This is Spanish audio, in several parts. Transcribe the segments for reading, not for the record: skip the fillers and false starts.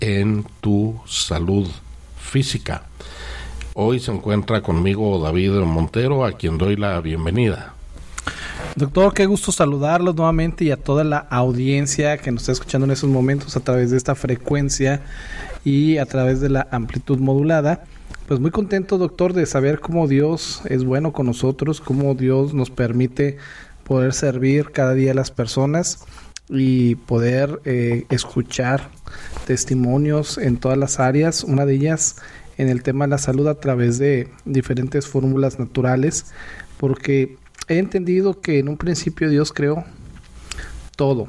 en tu salud física. Hoy se encuentra conmigo David Montero, a quien doy la bienvenida. Doctor, qué gusto saludarlos nuevamente y a toda la audiencia que nos está escuchando en esos momentos a través de esta frecuencia y a través de la amplitud modulada. Pues muy contento, doctor, de saber cómo Dios es bueno con nosotros, cómo Dios nos permite poder servir cada día a las personas y poder escuchar testimonios en todas las áreas, una de ellas en el tema de la salud a través de diferentes fórmulas naturales, porque he entendido que en un principio Dios creó todo.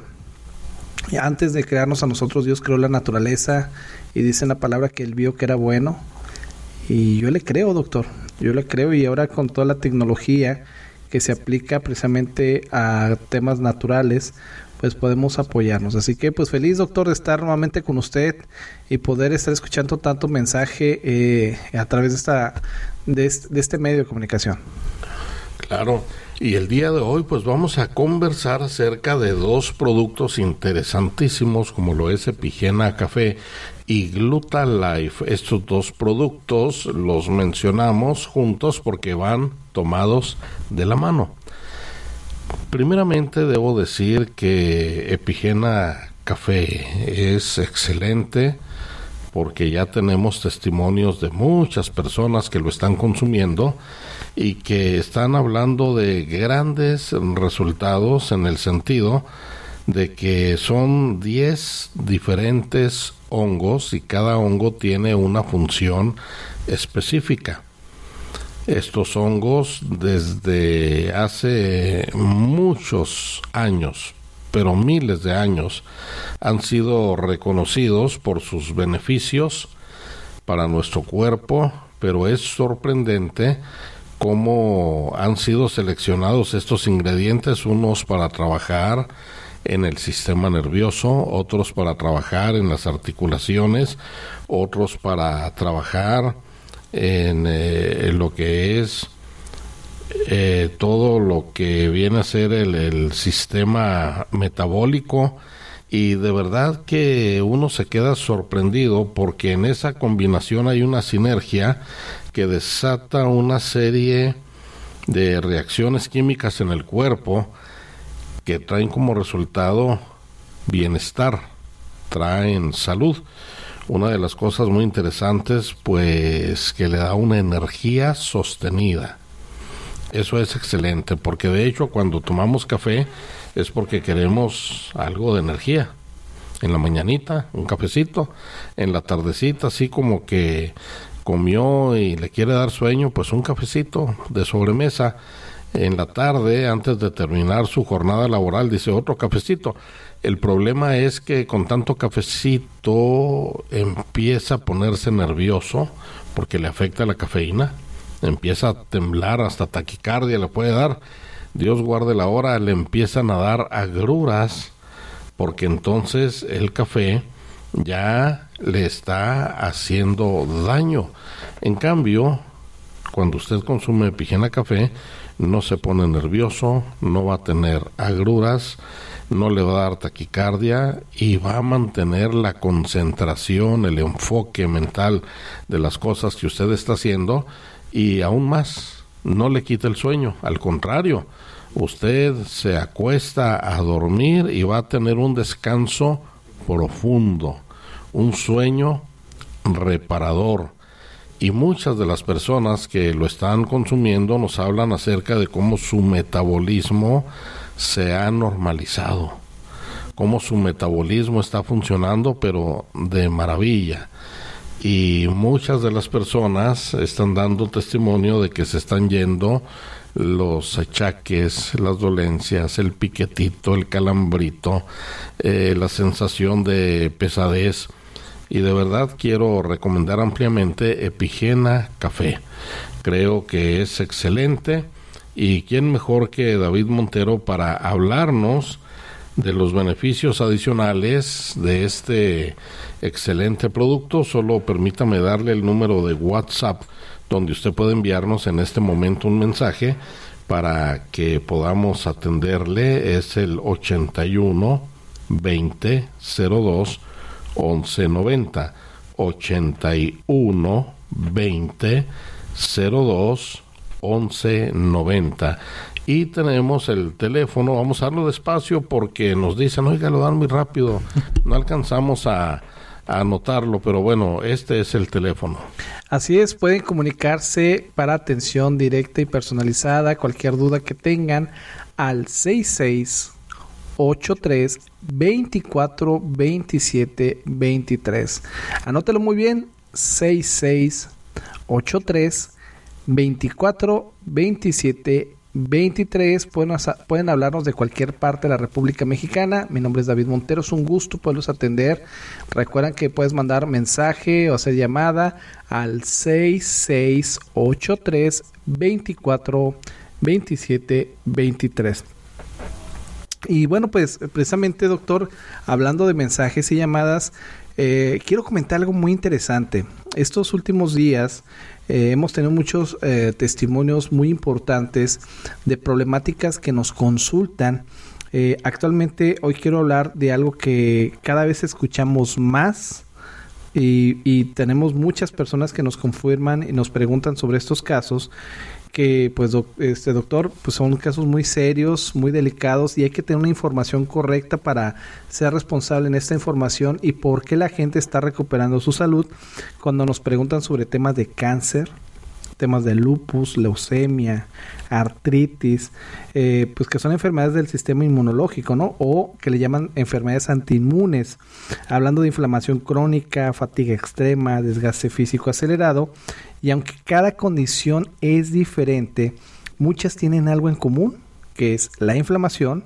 Y antes de crearnos a nosotros, Dios creó la naturaleza y dice en la palabra que Él vio que era bueno. Y yo le creo, doctor. Yo le creo, y ahora con toda la tecnología que se aplica precisamente a temas naturales, pues podemos apoyarnos. Así que pues feliz, doctor, de estar nuevamente con usted y poder estar escuchando tanto mensaje a través de este medio de comunicación. Claro, y el día de hoy pues vamos a conversar acerca de dos productos interesantísimos como lo es Epigena Café y Glutalife. Estos dos productos los mencionamos juntos porque van tomados de la mano. Primeramente debo decir que Epigena Café es excelente porque ya tenemos testimonios de muchas personas que lo están consumiendo y que están hablando de grandes resultados en el sentido de que son 10 diferentes hongos y cada hongo tiene una función específica. Estos hongos desde hace muchos años, pero miles de años, han sido reconocidos por sus beneficios para nuestro cuerpo, pero es sorprendente cómo han sido seleccionados estos ingredientes, unos para trabajar en el sistema nervioso, otros para trabajar en las articulaciones, otros para trabajar en lo que es todo lo que viene a ser el sistema metabólico, y de verdad que uno se queda sorprendido porque en esa combinación hay una sinergia que desata una serie de reacciones químicas en el cuerpo que traen como resultado bienestar, traen salud. Una de las cosas muy interesantes, pues, que le da una energía sostenida. Eso es excelente, porque de hecho cuando tomamos café es porque queremos algo de energía. En la mañanita, un cafecito, en la tardecita, así como que comió y le quiere dar sueño, pues un cafecito de sobremesa. En la tarde, antes de terminar su jornada laboral, dice otro cafecito. El problema es que con tanto cafecito empieza a ponerse nervioso porque le afecta la cafeína, empieza a temblar, hasta taquicardia le puede dar. Dios guarde la hora, le empiezan a dar agruras porque entonces el café ya le está haciendo daño. En cambio, cuando usted consume Epigena Café, no se pone nervioso, no va a tener agruras, no le va a dar taquicardia y va a mantener la concentración, el enfoque mental de las cosas que usted está haciendo, y aún más, no le quita el sueño, al contrario, usted se acuesta a dormir y va a tener un descanso profundo, un sueño reparador. Y muchas de las personas que lo están consumiendo nos hablan acerca de cómo su metabolismo se ha normalizado, cómo su metabolismo está funcionando, pero de maravilla. Y muchas de las personas están dando testimonio de que se están yendo los achaques, las dolencias, el piquetito, el calambrito, la sensación de pesadez. Y de verdad quiero recomendar ampliamente Epigena Café. Creo que es excelente, y quién mejor que David Montero para hablarnos de los beneficios adicionales de este excelente producto. Solo permítame darle el número de WhatsApp donde usted puede enviarnos en este momento un mensaje para que podamos atenderle. Es el 81 20 02 1190 81 20 02 1190. Y tenemos el teléfono, vamos a darlo despacio porque nos dicen, oiga, lo dan muy rápido, no alcanzamos a anotarlo, pero bueno, este es el teléfono. Así es, pueden comunicarse para atención directa y personalizada, cualquier duda que tengan, al 6683 24 27 23. Anótelo muy bien, 6683 24 27 23. Pueden hablarnos de cualquier parte de la República Mexicana. Mi nombre es David Montero, es un gusto poderlos atender. Recuerden que puedes mandar mensaje o hacer llamada al 6683 24 27 23. Y bueno, pues precisamente, doctor, hablando de mensajes y llamadas, quiero comentar algo muy interesante. Estos últimos días hemos tenido muchos testimonios muy importantes de problemáticas que nos consultan. Actualmente, hoy quiero hablar de algo que cada vez escuchamos más y tenemos muchas personas que nos confirman y nos preguntan sobre estos casos, que pues doctor, pues son casos muy serios, muy delicados, y hay que tener una información correcta para ser responsable en esta información y por qué la gente está recuperando su salud cuando nos preguntan sobre temas de cáncer, temas de lupus, leucemia, artritis, pues que son enfermedades del sistema inmunológico, ¿no? O que le llaman enfermedades antiinmunes, hablando de inflamación crónica, fatiga extrema, desgaste físico acelerado. Y aunque cada condición es diferente, muchas tienen algo en común, que es la inflamación,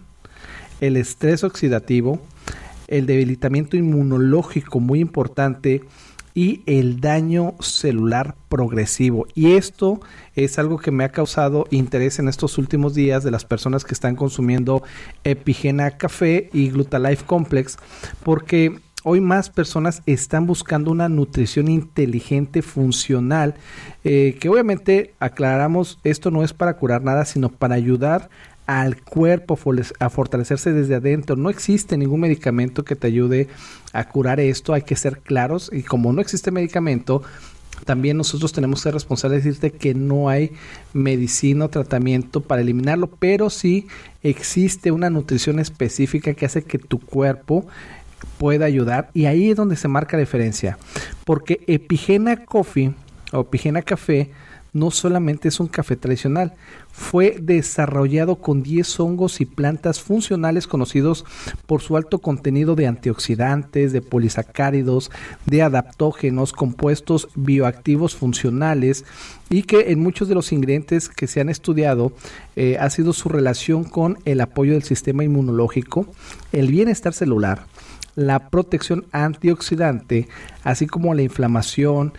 el estrés oxidativo, el debilitamiento inmunológico muy importante y el daño celular progresivo. Y esto es algo que me ha causado interés en estos últimos días de las personas que están consumiendo Epigena Café y Glutalife Complex, porque hoy más personas están buscando una nutrición inteligente, funcional, que obviamente aclaramos, esto no es para curar nada, sino para ayudar al cuerpo a fortalecerse desde adentro. No existe ningún medicamento que te ayude a curar esto, hay que ser claros, y como no existe medicamento, también nosotros tenemos que ser responsables de decirte que no hay medicina o tratamiento para eliminarlo, pero sí existe una nutrición específica que hace que tu cuerpo pueda ayudar, y ahí es donde se marca la diferencia, porque Epigena Coffee o Epigena Café no solamente es un café tradicional, fue desarrollado con 10 hongos y plantas funcionales conocidos por su alto contenido de antioxidantes, de polisacáridos, de adaptógenos, compuestos bioactivos funcionales, y que en muchos de los ingredientes que se han estudiado ha sido su relación con el apoyo del sistema inmunológico, el bienestar celular, la protección antioxidante, así como la inflamación,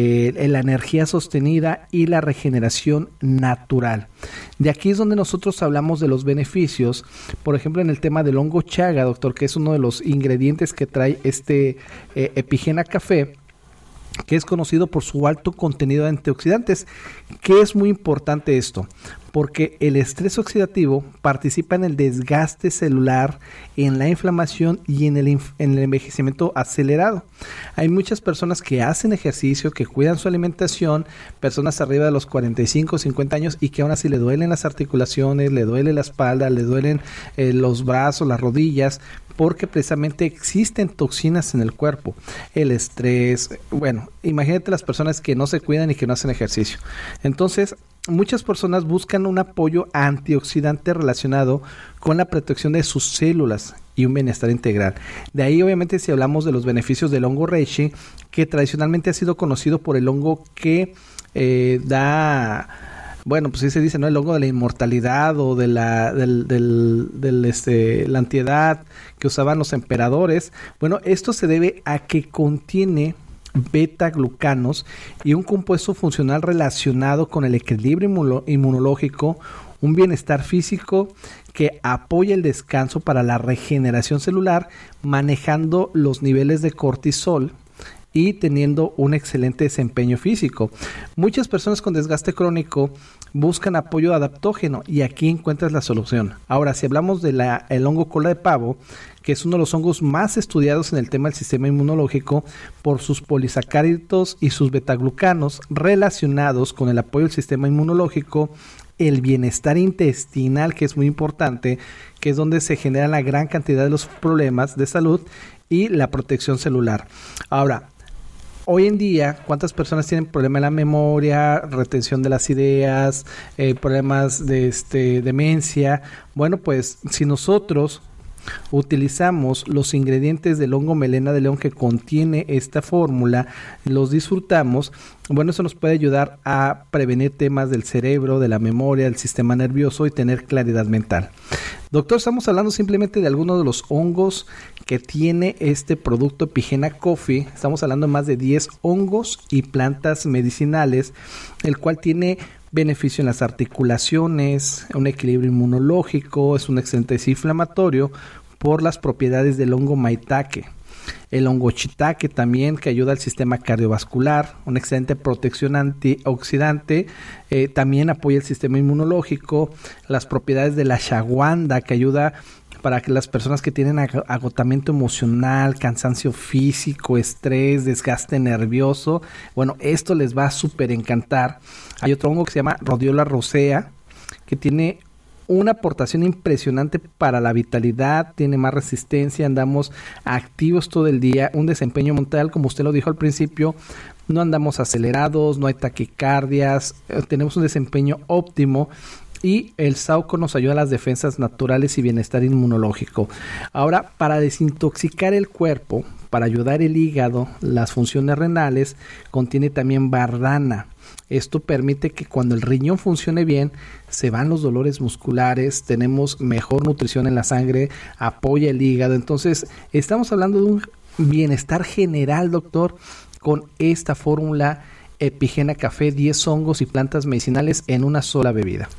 la energía sostenida y la regeneración natural. De aquí es donde nosotros hablamos de los beneficios, por ejemplo en el tema del hongo chaga, doctor, que es uno de los ingredientes que trae este Epigena Café, que es conocido por su alto contenido de antioxidantes. ¿Qué es muy importante esto? Porque el estrés oxidativo participa en el desgaste celular, en la inflamación y en el envejecimiento acelerado. Hay muchas personas que hacen ejercicio, que cuidan su alimentación, personas arriba de los 45, 50 años, y que aún así le duelen las articulaciones, le duele la espalda, le duelen los brazos, las rodillas, porque precisamente existen toxinas en el cuerpo, el estrés. Bueno, imagínate las personas que no se cuidan y que no hacen ejercicio. Entonces, muchas personas buscan un apoyo antioxidante relacionado con la protección de sus células y un bienestar integral. De ahí, obviamente, si hablamos de los beneficios del hongo reishi, que tradicionalmente ha sido conocido por el hongo que bueno, pues sí se dice, ¿no? El hongo de la inmortalidad o de la antiedad que usaban los emperadores. Bueno, esto se debe a que contiene beta-glucanos y un compuesto funcional relacionado con el equilibrio inmunológico, un bienestar físico que apoya el descanso para la regeneración celular, manejando los niveles de cortisol y teniendo un excelente desempeño físico. Muchas personas con desgaste crónico buscan apoyo adaptógeno y aquí encuentras la solución. Ahora, si hablamos del hongo cola de pavo, que es uno de los hongos más estudiados en el tema del sistema inmunológico por sus polisacáridos y sus betaglucanos relacionados con el apoyo del sistema inmunológico, el bienestar intestinal, que es muy importante, que es donde se genera la gran cantidad de los problemas de salud, y la protección celular. Ahora, hoy en día, ¿cuántas personas tienen problema en la memoria, retención de las ideas, problemas de demencia? Bueno, pues si nosotros utilizamos los ingredientes del hongo melena de león que contiene esta fórmula, los disfrutamos, bueno, eso nos puede ayudar a prevenir temas del cerebro, de la memoria, del sistema nervioso y tener claridad mental. Doctor, estamos hablando simplemente de algunos de los hongos que tiene este producto Epigena Coffee. Estamos hablando de más de 10 hongos y plantas medicinales, el cual tiene beneficio en las articulaciones, un equilibrio inmunológico, es un excelente desinflamatorio por las propiedades del hongo maitake. El hongo shiitake también, que ayuda al sistema cardiovascular, una excelente protección antioxidante, también apoya el sistema inmunológico. Las propiedades de la ashwagandha, que ayuda para que las personas que tienen agotamiento emocional, cansancio físico, estrés, desgaste nervioso, bueno, esto les va a súper encantar. Hay otro hongo que se llama Rhodiola rosea, que tiene una aportación impresionante para la vitalidad, tiene más resistencia, andamos activos todo el día, un desempeño mental, como usted lo dijo al principio, no andamos acelerados, no hay taquicardias, tenemos un desempeño óptimo. Y el saúco nos ayuda a las defensas naturales y bienestar inmunológico. Ahora, para desintoxicar el cuerpo, para ayudar el hígado, las funciones renales, contiene también bardana. Esto permite que cuando el riñón funcione bien, se van los dolores musculares, tenemos mejor nutrición en la sangre, apoya el hígado. Entonces, estamos hablando de un bienestar general, doctor, con esta fórmula Epigena Café, 10 hongos y plantas medicinales en una sola bebida.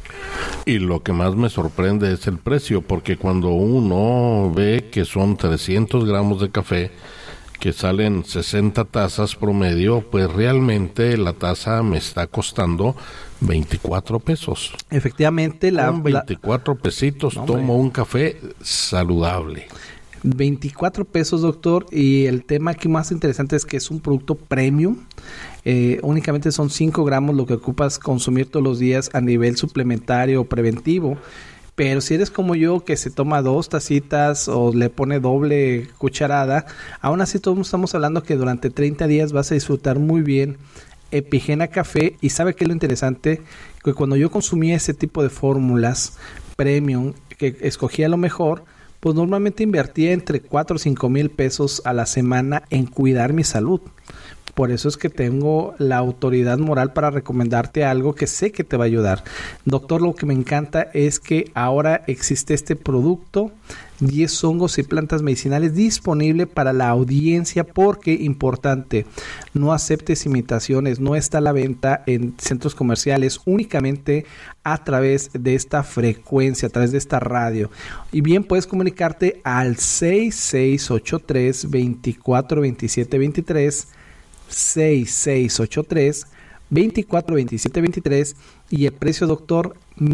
Y lo que más me sorprende es el precio, porque cuando uno ve que son 300 gramos de café, que salen 60 tazas promedio, pues realmente la taza me está costando 24 pesos. Efectivamente, con 24 pesitos tomo un café saludable. 24 pesos, doctor, y el tema aquí más interesante es que es un producto premium. Únicamente son 5 gramos lo que ocupas consumir todos los días a nivel suplementario o preventivo. Pero si eres como yo, que se toma 2 tacitas o le pone doble cucharada, aún así todos estamos hablando que durante 30 días vas a disfrutar muy bien Epigena Café. Y ¿sabe qué es lo interesante? Que cuando yo consumía ese tipo de fórmulas premium, que escogía lo mejor, pues normalmente invertía entre 4 o 5 mil pesos a la semana en cuidar mi salud. Por eso es que tengo la autoridad moral para recomendarte algo que sé que te va a ayudar. Doctor, lo que me encanta es que ahora existe este producto, 10 hongos y plantas medicinales, disponible para la audiencia, porque, importante, no aceptes imitaciones, no está a la venta en centros comerciales, únicamente a través de esta frecuencia, a través de esta radio. Y bien, puedes comunicarte al 6683-242723, 6683-242723, y el precio, doctor,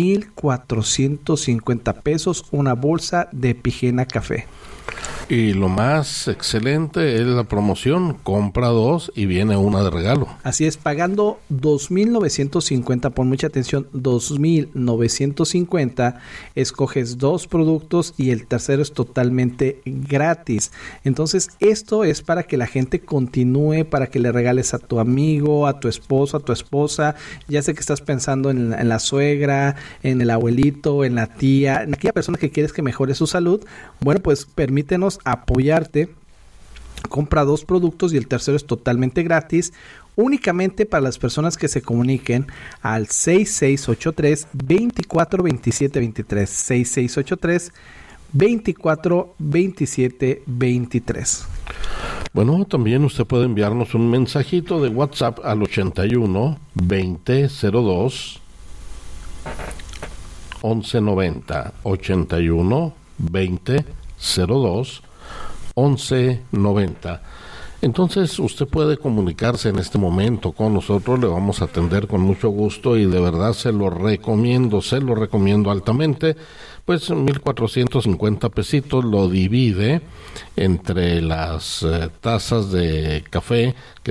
1,450 pesos, una bolsa de Epigena Café. Y lo más excelente es la promoción, compra 2 y viene una de regalo. Así es, pagando 2,950, pon mucha atención, 2,950, escoges 2 productos y el tercero es totalmente gratis. Entonces, esto es para que la gente continúe, para que le regales a tu amigo, a tu esposo, a tu esposa. Ya sé que estás pensando en la suegra, en el abuelito, en la tía, en aquella persona que quieres que mejore su salud. Bueno, pues permítenos apoyarte. Compra 2 productos y el tercero es totalmente gratis, únicamente para las personas que se comuniquen al 6683-242723, 6683-242723. Bueno, también usted puede enviarnos un mensajito de WhatsApp al 81 2002 1190, 81 2002 1190. Entonces usted puede comunicarse en este momento con nosotros, le vamos a atender con mucho gusto y de verdad se lo recomiendo altamente. Pues 1,450 pesitos lo divide entre las tazas de café que